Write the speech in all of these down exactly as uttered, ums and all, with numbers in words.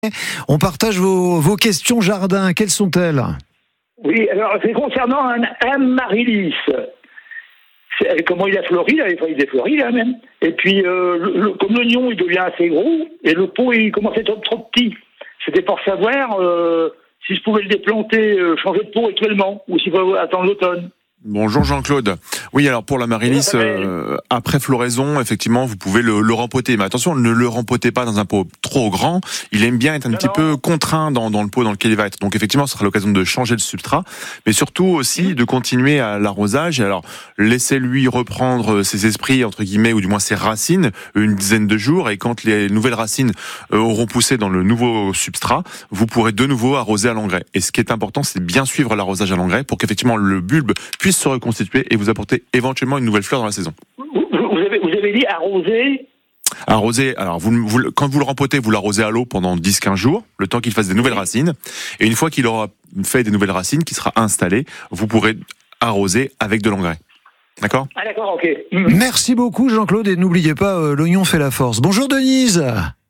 On partage vos, vos questions jardin. Quelles sont-elles ? Oui, alors c'est concernant un amaryllis. C'est, comment il a fleuri, là, il est fleuri là même. Et puis, euh, le, le, comme l'oignon, il devient assez gros, et le pot, il commence à être trop, trop petit. C'était pour savoir euh, si je pouvais le déplanter, euh, changer de pot actuellement, ou s'il faut attendre l'automne. Bonjour Jean-Claude. Oui, alors pour l'amaryllis, euh, après floraison, effectivement, vous pouvez le, le rempoter. Mais attention, ne le rempotez pas dans un pot trop grand. Il aime bien être un non, petit non. peu contraint dans, dans le pot dans lequel il va être. Donc effectivement, ce sera l'occasion de changer le substrat, mais surtout aussi de continuer à l'arrosage. Et alors, laissez-lui reprendre ses esprits, entre guillemets, ou du moins ses racines, une dizaine de jours. Et quand les nouvelles racines euh, auront poussé dans le nouveau substrat, vous pourrez de nouveau arroser à l'engrais. Et ce qui est important, c'est de bien suivre l'arrosage à l'engrais pour qu'effectivement le bulbe puisse se reconstituer et vous apporter éventuellement une nouvelle fleur dans la saison. Vous, vous, avez, vous avez dit arroser ? Arroser, alors vous, vous, quand vous le rempotez, vous l'arrosez à l'eau pendant dix à quinze jours, le temps qu'il fasse des nouvelles racines. Et une fois qu'il aura fait des nouvelles racines, qu'il sera installé, vous pourrez arroser avec de l'engrais. D'accord ? Ah d'accord, ok. Merci beaucoup Jean-Claude, et n'oubliez pas, euh, l'oignon fait la force. Bonjour Denise.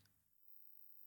Denise ?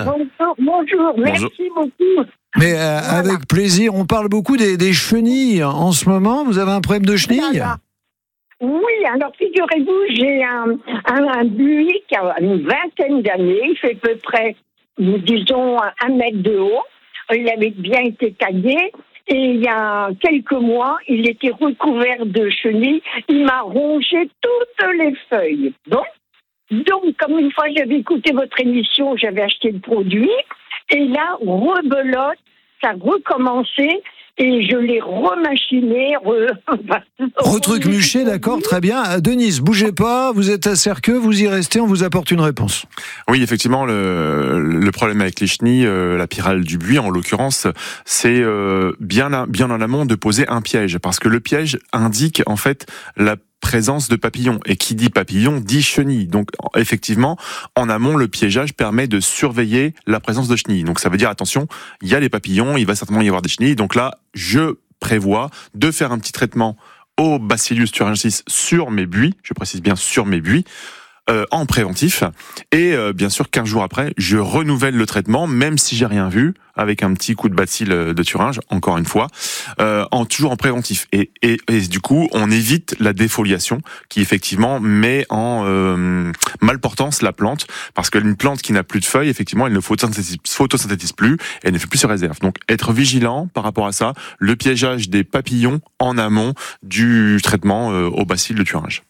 Bonjour, bonjour, merci bonjour. beaucoup. Mais euh, voilà. Avec plaisir, on parle beaucoup des, des chenilles. En ce moment, vous avez un problème de chenilles ? Alors, oui, alors figurez-vous, j'ai un, un, un buis qui a une vingtaine d'années, il fait à peu près, nous disons, un mètre de haut. Il avait bien été taillé, et il y a quelques mois, il était recouvert de chenilles. Il m'a rongé toutes les feuilles. Bon. Donc, comme une fois j'avais écouté votre émission, j'avais acheté le produit, et là, rebelote, ça a recommencé, et je l'ai remachiné. Re... Retrucmuché, d'accord, très bien. Denise, bougez pas, vous êtes à Serqueux, vous y restez, on vous apporte une réponse. Oui, effectivement, le, le problème avec les chenilles, euh, la pyrale du buis en l'occurrence, c'est euh, bien, bien en amont de poser un piège, parce que le piège indique en fait la présence de papillons. Et qui dit papillon dit chenille. Donc, effectivement, en amont, le piégeage permet de surveiller la présence de chenilles. Donc, ça veut dire, attention, il y a les papillons, il va certainement y avoir des chenilles. Donc là, je prévois de faire un petit traitement au Bacillus thuringiensis sur mes buis, je précise bien sur mes buis, Euh, en préventif, et euh, bien sûr quinze jours après je renouvelle le traitement, même si j'ai rien vu, avec un petit coup de bacille de Thuringe, encore une fois, euh, en toujours en préventif, et, et, et du coup on évite la défoliation qui effectivement met en euh, malportance la plante, parce qu'une plante qui n'a plus de feuilles, effectivement elle ne photosynthétise, photosynthétise plus, et elle ne fait plus ses réserves. Donc être vigilant par rapport à ça, le piégeage des papillons en amont du traitement euh, au bacille de Thuringe.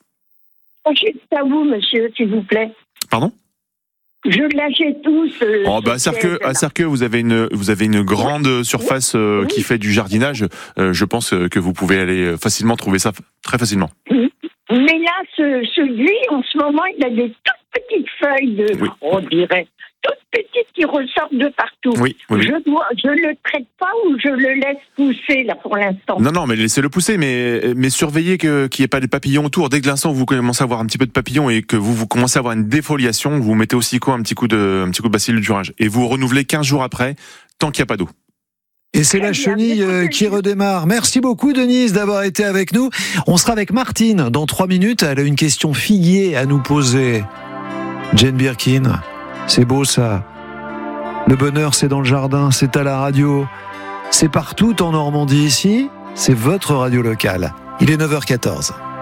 C'est à vous, monsieur, s'il vous plaît. Pardon ? Je l'achète tous. Euh, oh, bah, à Serqueux, à Serqueux, vous avez une, vous avez une grande oui. surface euh, oui. qui fait du jardinage. Euh, je pense que vous pouvez aller facilement trouver ça très facilement. Mais là, ce, ce buis, en ce moment, il a des toutes petites feuilles de, oui. on dirait, toutes petites qui ressortent de partout. Oui, oui, je dois, je le traite pas ou je le laisse pousser là pour l'instant. Non, non, mais laissez-le pousser, mais mais surveillez que qu'il n'y ait pas des papillons autour. Dès que l'instant où vous commencez à avoir un petit peu de papillons et que vous vous commencez à avoir une défoliation, vous mettez aussi quoi un petit coup de un petit coup de bacille de Thuringe et vous renouvelez quinze jours après, tant qu'il n'y a pas d'eau. Et c'est la chenille qui redémarre. Merci beaucoup Denise d'avoir été avec nous. On sera avec Martine dans trois minutes. Elle a une question figuier à nous poser. Jane Birkin, c'est beau ça. Le bonheur c'est dans le jardin, c'est à la radio. C'est partout en Normandie ici. C'est votre radio locale. Il est neuf heures quatorze.